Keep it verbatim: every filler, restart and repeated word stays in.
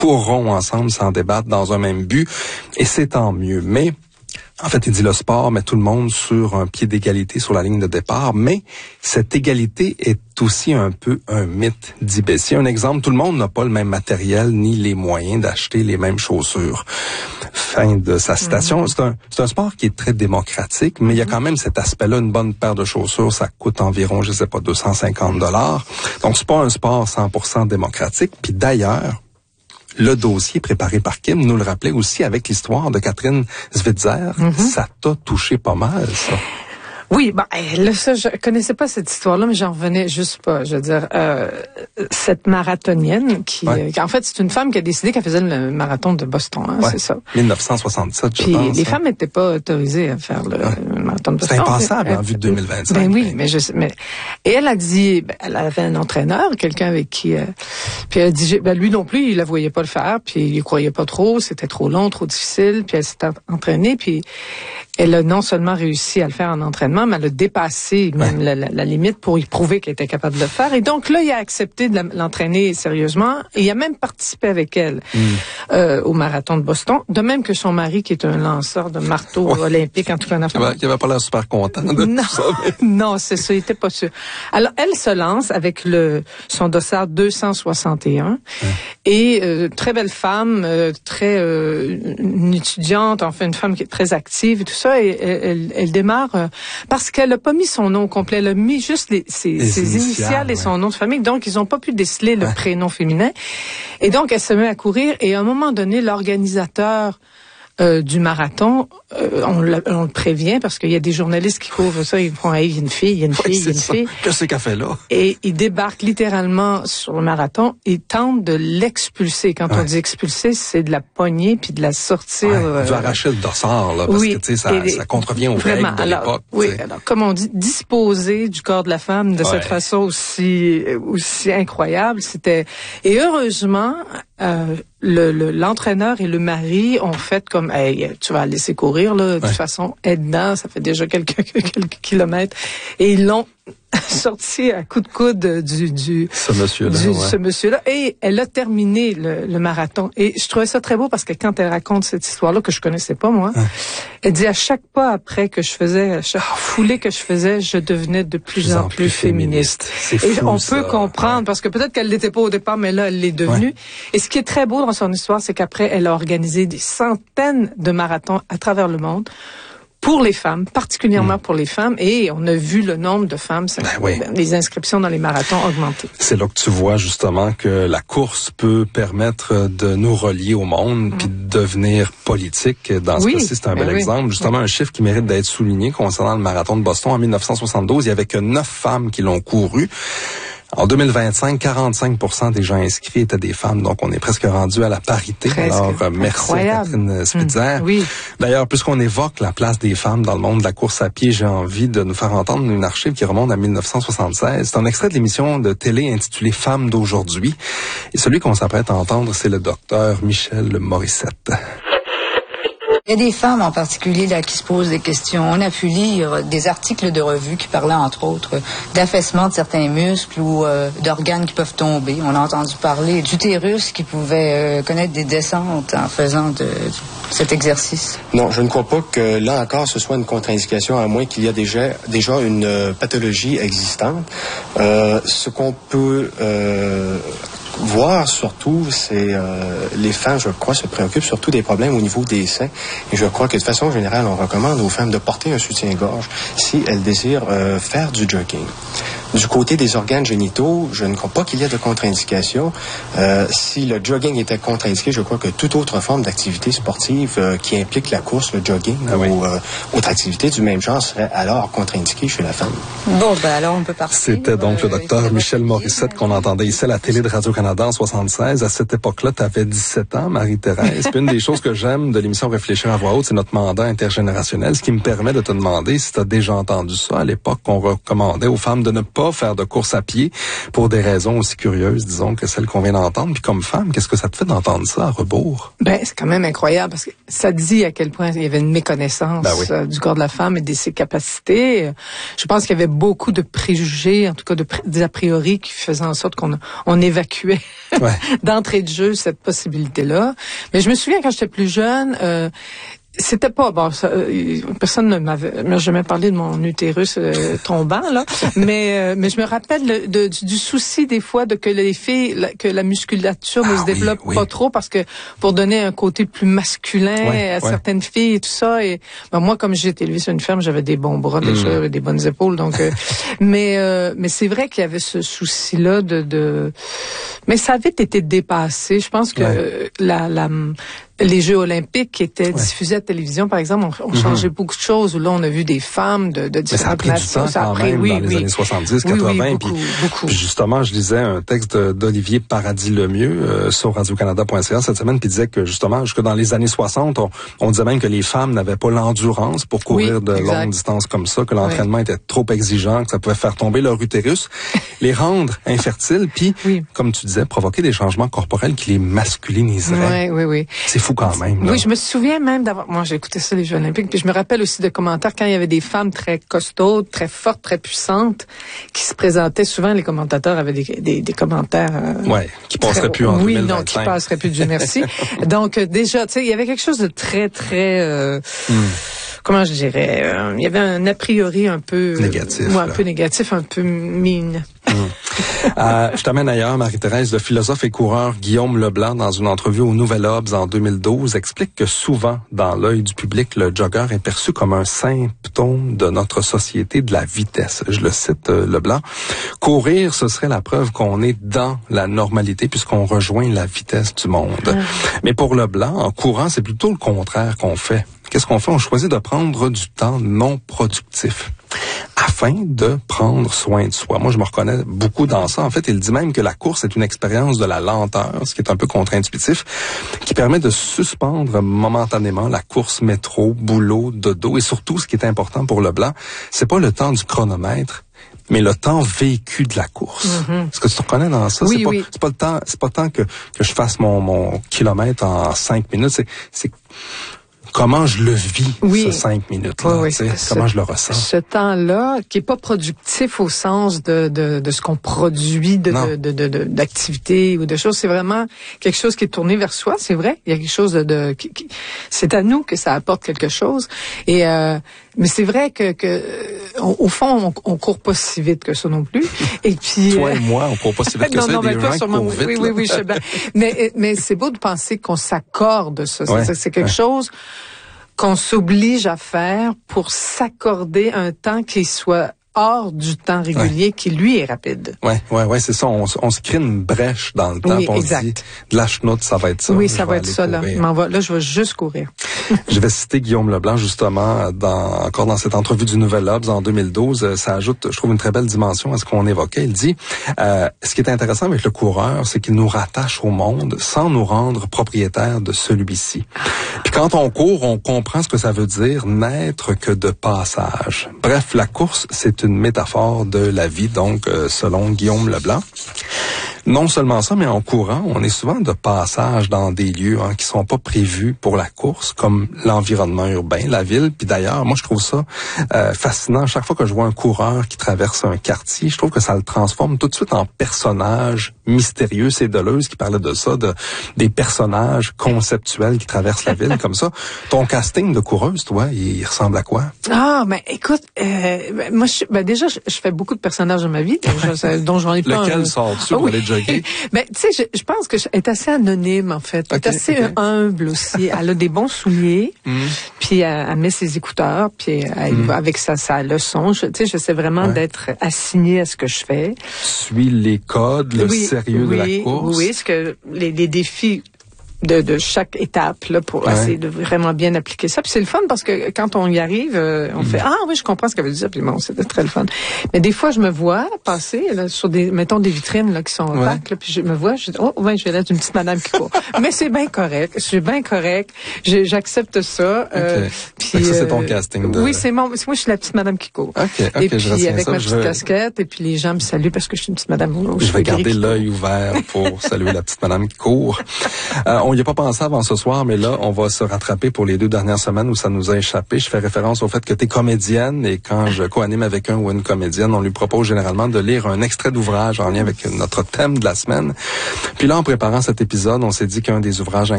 pourront ensemble s'en débattre dans un même but, et c'est tant mieux. Mais en fait, il dit le sport met tout le monde sur un pied d'égalité sur la ligne de départ, mais cette égalité est aussi un peu un mythe, dit Bessier. Un exemple, tout le monde n'a pas le même matériel ni les moyens d'acheter les mêmes chaussures. Fin de sa citation. Mm-hmm. C'est un, c'est un sport qui est très démocratique, mais mm-hmm. il y a quand même cet aspect-là. Une bonne paire de chaussures, ça coûte environ, je sais pas, deux cent cinquante dollars. Donc, c'est pas un sport cent pour cent démocratique. Puis d'ailleurs, le dossier préparé par Kim nous le rappelait aussi avec l'histoire de Catherine Switzer. Mm-hmm. Ça t'a touché pas mal, ça. Oui, ben là, ça, je connaissais pas cette histoire-là, mais j'en revenais juste pas. Je veux dire, euh, cette marathonienne qui, ouais. euh, qui, en fait, c'est une femme qui a décidé qu'elle faisait le marathon de Boston, hein, ouais. c'est ça. dix-neuf cent soixante-sept, je Puis pense. les hein. femmes n'étaient pas autorisées à faire le, ouais. le marathon de Boston. C'est impensable en vue de deux mille vingt-cinq. Ben oui, mais je sais, mais et elle a dit, ben, elle avait un entraîneur, quelqu'un avec qui, euh, puis elle a dit, ben lui non plus, il la voyait pas le faire, puis il y croyait pas trop, c'était trop long, trop difficile, puis elle s'est entraînée, puis elle a non seulement réussi à le faire en entraînement, mais elle a dépassé même ouais. la, la, la limite pour y prouver qu'elle était capable de le faire. Et donc là, il a accepté de la, l'entraîner sérieusement. Et il a même participé avec elle mm. euh, au marathon de Boston. De même que son mari, qui est un lanceur de marteau ouais. olympique, en tout cas en Afrique. Il avait pas l'air super content de non, tout ça. Mais... non, c'est ça, il était pas sûr. Alors, elle se lance avec le son dossard deux cent soixante et un. Ouais. Et euh, très belle femme, euh, très euh, une étudiante, enfin une femme qui est très active et tout ça. Et elle, elle, elle démarre euh, parce qu'elle a pas mis son nom complet, elle a mis juste les, ses, les ses initiales, initiales ouais. et son nom de famille. Donc, ils ont pas pu déceler le ouais. prénom féminin. Et donc, elle se met à courir. Et à un moment donné, l'organisateur Euh, du marathon, euh, on, le, on le prévient parce qu'il y a des journalistes qui couvrent ça, ils font hey, il y a une fille, il y a une fille, il y a une ça. fille. Qu'est-ce qu'elle fait là? Et ils débarquent littéralement sur le marathon et tentent de l'expulser. Quand ouais. on dit expulser, c'est de la pogner puis de la sortir. Ouais, euh, de arracher le dossard, là, parce oui, que tu sais, ça, les, ça contrevient aux vraiment, règles de alors, l'époque. Oui, t'sais. alors comme on dit, disposer du corps de la femme de ouais. cette façon aussi aussi incroyable, c'était. Et heureusement. Euh, le, le, l'entraîneur et le mari ont fait comme, hey, tu vas laisser courir, là, de ouais. toute façon, aide-dedans, ça fait déjà quelques, quelques kilomètres. Et ils l'ont sorti à coup de coude du, du, ce monsieur-là, du, ouais. ce monsieur-là. Et elle a terminé le, le marathon. Et je trouvais ça très beau parce que quand elle raconte cette histoire-là, que je connaissais pas, moi, ouais. elle dit à chaque pas après que je faisais, à chaque foulée que je faisais, je devenais de plus, plus en, en plus, plus féministe. féministe. C'est et fou, on ça. peut comprendre, ouais. parce que peut-être qu'elle l'était pas au départ, mais là, elle l'est devenue. Ouais. Et ce qui est très beau dans son histoire, c'est qu'après, elle a organisé des centaines de marathons à travers le monde pour les femmes, particulièrement mmh. pour les femmes, et on a vu le nombre de femmes, ben oui. les inscriptions dans les marathons augmenter. C'est là que tu vois justement que la course peut permettre de nous relier au monde, mmh. puis de devenir politique. Dans ce oui. cas-ci, c'est un bel ben exemple. Oui. Justement, oui. un chiffre qui mérite d'être souligné concernant le marathon de Boston en dix-neuf cent soixante-douze, il y avait que neuf femmes qui l'ont couru. En deux mille vingt-cinq, quarante-cinq pour cent des gens inscrits étaient des femmes, donc on est presque rendu à la parité. Presque. Alors, euh, merci à Catherine Switzer. Mmh, oui. D'ailleurs, puisqu'on évoque la place des femmes dans le monde de la course à pied, j'ai envie de nous faire entendre une archive qui remonte à dix-neuf cent soixante-seize. C'est un extrait de l'émission de télé intitulée Femmes d'aujourd'hui. Et celui qu'on s'apprête à entendre, c'est le docteur Michel Morissette. Il y a des femmes en particulier là qui se posent des questions. On a pu lire des articles de revue qui parlaient entre autres d'affaissement de certains muscles ou euh, d'organes qui peuvent tomber. On a entendu parler d'utérus qui pouvaient euh, connaître des descentes en faisant de, de cet exercice. Non, je ne crois pas que là encore ce soit une contre-indication, à moins qu'il y ait déjà, déjà une euh, pathologie existante. Euh, ce qu'on peut euh, voir surtout, c'est euh, les femmes, je crois, se préoccupent surtout des problèmes au niveau des seins. Et je crois que de façon générale, on recommande aux femmes de porter un soutien-gorge si elles désirent euh, faire du jogging. Du côté des organes génitaux, je ne crois pas qu'il y ait de contre-indication. Euh, si le jogging était contre-indiqué, je crois que toute autre forme d'activité sportive euh, qui implique la course, le jogging ah oui. ou euh, autre activité du même genre serait alors contre-indiquée chez la femme. Bon, ben alors on peut partir. C'était donc euh, le docteur Michel Morissette qu'on entendait ici à la télé de Radio-Canada en soixante-seize. À cette époque-là, tu avais dix-sept ans, Marie-Thérèse. Puis une des choses que j'aime de l'émission Réfléchir à voix haute, c'est notre mandat intergénérationnel, ce qui me permet de te demander si tu as déjà entendu ça à l'époque qu'on recommandait aux femmes de ne pas pas faire de course à pied pour des raisons aussi curieuses, disons, que celles qu'on vient d'entendre. Puis comme femme, qu'est-ce que ça te fait d'entendre ça à rebours? Ben, c'est quand même incroyable parce que ça dit à quel point il y avait une méconnaissance ben oui. euh, du corps de la femme et de ses capacités. Je pense qu'il y avait beaucoup de préjugés, en tout cas de pré- des a priori qui faisaient en sorte qu'on on évacuait ouais. d'entrée de jeu cette possibilité-là. Mais je me souviens quand j'étais plus jeune, euh, c'était pas bon. Ça, euh, personne ne m'avait, m'a jamais parlé de mon utérus euh, tombant là, mais euh, mais je me rappelle de, de, du, du souci des fois de que les filles, la, que la musculature ah, ne se oui, développe oui. pas trop parce que pour donner un côté plus masculin ouais, à ouais. certaines filles et tout ça. Et ben, moi, comme j'ai été élevée sur une ferme, j'avais des bons bras, déjà, mm. des bonnes épaules, donc. Euh, mais euh, mais c'est vrai qu'il y avait ce souci-là de de. Mais ça avait été dépassé. Je pense que ouais. la la les Jeux olympiques qui étaient ouais. diffusés à la télévision, par exemple, ont, ont changé mm-hmm. beaucoup de choses. Là, on a vu des femmes de, de différentes nations. Ça a pris du temps quand même, oui, dans oui. les années soixante-dix, quatre-vingts. Oui, oui, beaucoup, puis, beaucoup. puis justement, je lisais un texte d'Olivier Paradis-Lemieux euh, sur radio canada point c a cette semaine, puis disait que justement, jusque dans les années soixante, on, on disait même que les femmes n'avaient pas l'endurance pour courir oui, de exact. longues distances comme ça, que l'entraînement oui. était trop exigeant, que ça pouvait faire tomber leur utérus, les rendre infertiles, puis, oui. comme tu disais, provoquer des changements corporels qui les masculiniseraient. Oui, oui, oui. C'est fou quand même. Là. Oui, je me souviens même d'avoir... Moi, j'ai écouté ça, les Jeux olympiques, puis je me rappelle aussi de commentaires quand il y avait des femmes très costaudes, très fortes, très puissantes, qui se présentaient. Souvent, les commentateurs avaient des, des, des commentaires... Euh, ouais, qui passeraient très... plus en oui, deux mille vingt-cinq. Oui, non, qui passeraient plus, Dieu merci. Donc, euh, déjà, tu sais, il y avait quelque chose de très, très... Euh, mm. Comment je dirais? Euh, il y avait un a priori un peu... Négatif. Euh, ouais, un peu négatif, un peu mine. Mm. euh, je t'amène ailleurs, Marie-Thérèse. Le philosophe et coureur Guillaume Leblanc, dans une entrevue au Nouvel Obs en deux mille douze, explique que souvent, dans l'œil du public, le jogger est perçu comme un symptôme de notre société de la vitesse. Je le cite, euh, Leblanc. Courir, ce serait la preuve qu'on est dans la normalité puisqu'on rejoint la vitesse du monde. Mmh. Mais pour Leblanc, en courant, c'est plutôt le contraire qu'on fait. Qu'est-ce qu'on fait? On choisit de prendre du temps non productif afin de prendre soin de soi. Moi, je me reconnais beaucoup dans ça. En fait, il dit même que la course est une expérience de la lenteur, ce qui est un peu contre-intuitif, qui permet de suspendre momentanément la course métro, boulot, dodo. Et surtout, ce qui est important pour Leblanc, c'est pas le temps du chronomètre, mais le temps vécu de la course. Mm-hmm. Est-ce que tu te reconnais dans ça? Oui, c'est pas, oui. c'est pas le temps, c'est pas tant que, que je fasse mon, mon kilomètre en cinq minutes. C'est, c'est comment je le vis, oui. ce cinq minutes-là, oui, oui. comment je le ressens. Ce temps-là, qui est pas productif au sens de, de, de ce qu'on produit de, de, de, de, de, d'activités ou de choses, c'est vraiment quelque chose qui est tourné vers soi, c'est vrai. Il y a quelque chose de... de qui, qui, c'est à nous que ça apporte quelque chose. Et euh, mais c'est vrai que, que au, au fond, on, on court pas si vite que ça non plus. Et puis... Toi et moi, on court pas si vite que non, ça. Non, des mais gens pas sûrement. qui courent vite, oui, oui, oui, je sais bien. Mais, mais c'est beau de penser qu'on s'accorde ça. Ouais. C'est, c'est quelque ouais. chose... qu'on s'oblige à faire pour s'accorder un temps qui soit hors du temps régulier, ouais. qui lui est rapide. Ouais, ouais, ouais, c'est ça. On, on se crée une brèche dans le temps. Oui, on exact. Dit, de la chenoute, ça va être ça. Oui, ça va être ça, là. Va, là, je vais juste courir. Je vais citer Guillaume Leblanc, justement, dans, encore dans cette entrevue du Nouvel Obs en deux mille douze. Ça ajoute, je trouve, une très belle dimension à ce qu'on évoquait. Il dit, euh, ce qui est intéressant avec le coureur, c'est qu'il nous rattache au monde sans nous rendre propriétaires de celui-ci. Puis quand on court, on comprend ce que ça veut dire n'être que de passage. Bref, la course, c'est une métaphore de la vie, donc, euh, selon Guillaume Leblanc. Non seulement ça, mais en courant, on est souvent de passage dans des lieux hein, qui sont pas prévus pour la course, comme l'environnement urbain, la ville. Puis d'ailleurs, moi, je trouve ça euh, fascinant. Chaque fois que je vois un coureur qui traverse un quartier, je trouve que ça le transforme tout de suite en personnage mystérieux. C'est Deleuze qui parlait de ça, de des personnages conceptuels qui traversent la ville comme ça. Ton casting de coureuse, toi, il, il ressemble à quoi? Ah, ben écoute, euh, ben, moi, je, ben, déjà, je, je fais beaucoup de personnages dans ma vie, déjà, dont j'en ai pas. Lequel un... sors-tu ah, pour oui. aller jogger? Ben, tu sais, je, je pense que je, elle est assez anonyme, en fait. Elle okay, est assez okay. humble aussi. Elle a des bons souliers, mm. puis elle, elle met ses écouteurs, puis elle mm. va avec sa, sa leçon. Tu sais, j'essaie vraiment ouais. d'être assignée à ce que je fais. Suis les codes, le oui, sérieux oui, de la course. Oui, ce que les, les défis de, de chaque étape là, pour ouais. essayer de vraiment bien appliquer ça. Puis c'est le fun parce que quand on y arrive, euh, on mm. fait « Ah oui, je comprends ce qu'elle veut dire. » Puis bon, c'était très le fun. Mais des fois, je me vois passer là, sur des, mettons, des vitrines là, qui sont ouais. opaques, là, puis je me vois, je dis « Oh, ouais, je vais être une petite madame qui court. » Mais c'est bien correct. Je suis bien correct. Je, j'accepte ça. Okay. Euh, puis, ça, c'est ton euh, casting. De... Oui, c'est mon, moi, je suis la petite madame qui court. Okay, okay, et puis, je avec ça, ma je petite veux... casquette, et puis les gens me saluent parce que je suis une petite madame. Je vais garder l'œil ouvert pour saluer la petite madame qui court. Euh, on n'y a pas pensé avant ce soir, mais là, on va se rattraper pour les deux dernières semaines où ça nous a échappé. Je fais référence au fait que tu es comédienne et quand je co-anime avec un ou une comédienne, on lui propose généralement de lire un extrait d'ouvrage en lien avec notre thème de la semaine. Puis là, en préparant cet épisode, on s'est dit qu'un des ouvrages